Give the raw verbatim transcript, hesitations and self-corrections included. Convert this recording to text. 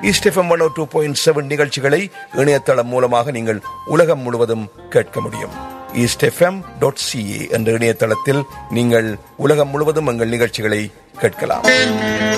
East FM one ஓ two point seven நிகழ்ச்சிகளை இணையதளம் மூலமாக நீங்கள் உலகம் முழுவதும் கேட்க முடியும். ஈஸ்ட் எஃப்எம் டாட் சிஏ என்ற இணையதளத்தில் நீங்கள் உலகம் முழுவதும் எங்கள் நிகழ்ச்சிகளை கேட்கலாம்.